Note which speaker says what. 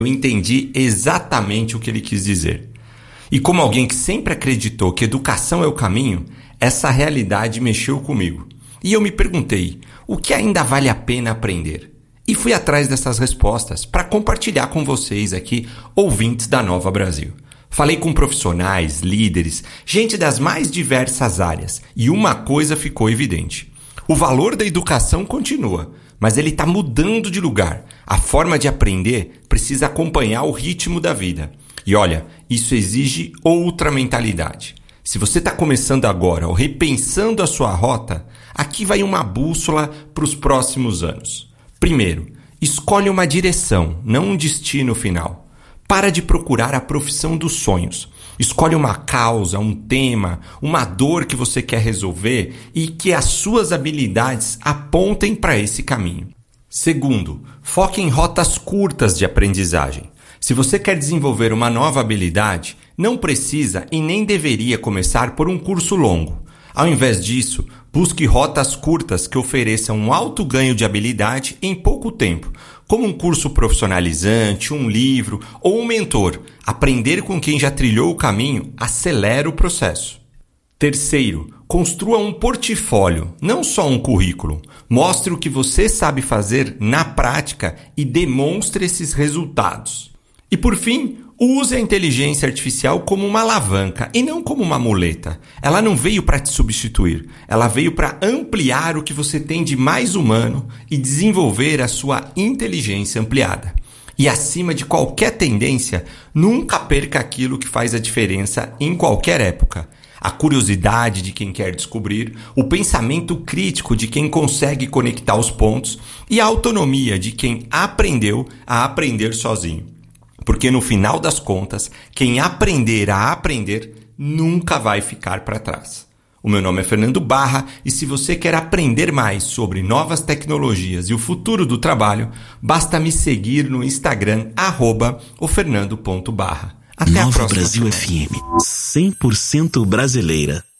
Speaker 1: Eu entendi exatamente o que ele quis dizer. E como alguém que sempre acreditou que educação é o caminho, essa realidade mexeu comigo. E eu me perguntei, o que ainda vale a pena aprender? E fui atrás dessas respostas para compartilhar com vocês aqui, ouvintes da Nova Brasil. Falei com profissionais, líderes, gente das mais diversas áreas, e uma coisa ficou evidente. O valor da educação continua, mas ele está mudando de lugar. A forma de aprender precisa acompanhar o ritmo da vida. E olha, isso exige outra mentalidade. Se você está começando agora ou repensando a sua rota, aqui vai uma bússola para os próximos anos. Primeiro, escolhe uma direção, não um destino final. Para de procurar a profissão dos sonhos. Escolhe uma causa, um tema, uma dor que você quer resolver e que as suas habilidades apontem para esse caminho. Segundo, foque em rotas curtas de aprendizagem. Se você quer desenvolver uma nova habilidade, não precisa e nem deveria começar por um curso longo. Ao invés disso, busque rotas curtas que ofereçam um alto ganho de habilidade em pouco tempo, como um curso profissionalizante, um livro ou um mentor. Aprender com quem já trilhou o caminho acelera o processo. Terceiro, construa um portfólio, não só um currículo. Mostre o que você sabe fazer na prática e demonstre esses resultados. E por fim, use a inteligência artificial como uma alavanca e não como uma muleta. Ela não veio para te substituir, ela veio para ampliar o que você tem de mais humano e desenvolver a sua inteligência ampliada. E acima de qualquer tendência, nunca perca aquilo que faz a diferença em qualquer época. A curiosidade de quem quer descobrir, o pensamento crítico de quem consegue conectar os pontos e a autonomia de quem aprendeu a aprender sozinho. Porque no final das contas, quem aprender a aprender nunca vai ficar para trás. O meu nome é Fernando Barra e se você quer aprender mais sobre novas tecnologias e o futuro do trabalho, basta me seguir no Instagram @ofernando.barra. Até a próxima.
Speaker 2: Nova Brasil FM, 100% brasileira.